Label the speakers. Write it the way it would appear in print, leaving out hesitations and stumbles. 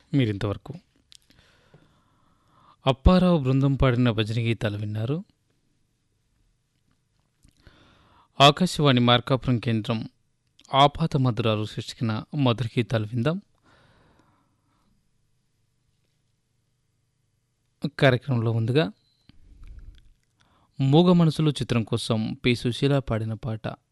Speaker 1: మీరింతవరకు అప్పారావు బృందం పాడిన భజన గీతాలు విన్నారు. ఆకాశవాణి మార్కాపురం కేంద్రం ఆపాత మధురాలు సృష్టికిన మధుర గీతాలు విందాం. కార్యక్రమంలో ముందుగా మూగ మనసులు చిత్రం కోసం పి. సుశీల పాడిన పాట